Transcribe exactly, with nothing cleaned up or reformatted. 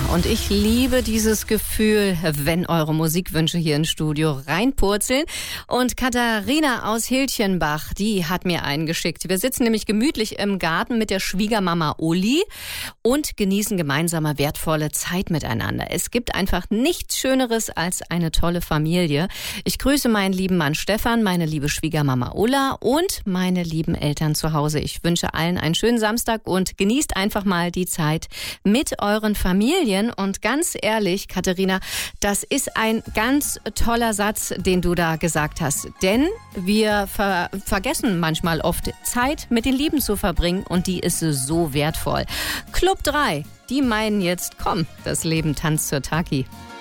und ich liebe dieses Gefühl, wenn eure Musikwünsche hier ins Studio reinpurzeln. Und Katharina aus Hilchenbach, die hat mir einen geschickt. Wir sitzen nämlich gemütlich im Garten mit der Schwiegermama Uli und genießen gemeinsame wertvolle Zeit miteinander. Es gibt einfach nichts Schöneres als eine tolle Familie. Ich grüße meinen lieben Mann Stefan, meine liebe Schwiegermama Ulla und meine lieben Eltern zu Hause. Ich wünsche allen einen schönen Samstag und genießt einfach mal die Zeit mit euren Familien. Und ganz ehrlich, Katharina, das ist ein ganz toller Satz, den du da gesagt hast. Denn wir ver- vergessen manchmal oft, Zeit mit den Lieben zu verbringen und die ist so wertvoll. Club drei, die meinen jetzt, komm, das Leben tanzt zur Taki.